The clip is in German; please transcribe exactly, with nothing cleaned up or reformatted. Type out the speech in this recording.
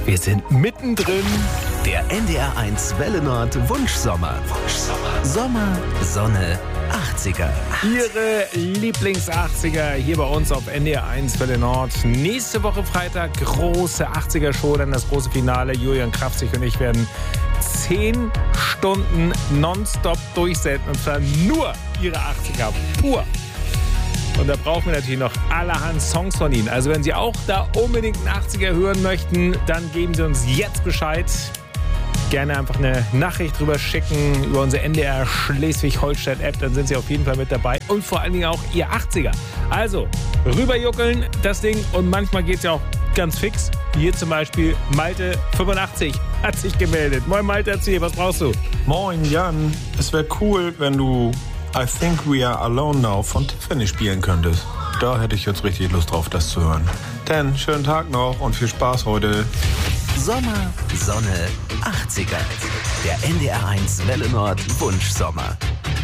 Wir sind mittendrin. Der N D R eins Welle Nord Wunschsommer. Wunschsommer. Sommer, Sonne, achtziger. Ihre Lieblings-achtziger hier bei uns auf N D R eins Welle Nord. Nächste Woche Freitag große achtziger-Show, dann das große Finale. Julian Krafzig und ich werden zehn Stunden nonstop durchsenden. Und zwar nur Ihre achtziger, pur. Und da brauchen wir natürlich noch allerhand Songs von Ihnen. Also wenn Sie auch da unbedingt einen achtziger hören möchten, dann geben Sie uns jetzt Bescheid. Gerne einfach eine Nachricht drüber schicken über unsere N D R Schleswig-Holstein-App. Dann sind Sie auf jeden Fall mit dabei. Und vor allen Dingen auch Ihr achtziger. Also rüberjuckeln, das Ding. Und manchmal geht es ja auch ganz fix. Hier zum Beispiel Malte fünfundachtzig hat sich gemeldet. Moin Malte, erzähl, was brauchst du? Moin Jan, es wäre cool, wenn du I Think We Are Alone Now von Tiffany spielen könntest. Da hätte ich jetzt richtig Lust drauf, das zu hören. Denn schönen Tag noch und viel Spaß heute. Sommer, Sonne, achtziger. Der N D R eins Welle Nord Wunschsommer.